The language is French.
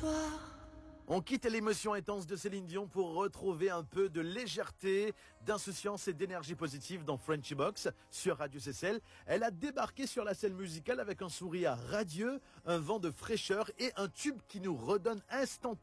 On quitte l'émotion intense de Céline Dion pour retrouver un peu de légèreté, d'insouciance et d'énergie positive dans Frenchy Box sur Radio CCL. Elle a débarqué sur la scène musicale avec un sourire radieux, un vent de fraîcheur et un tube qui nous redonne instantanément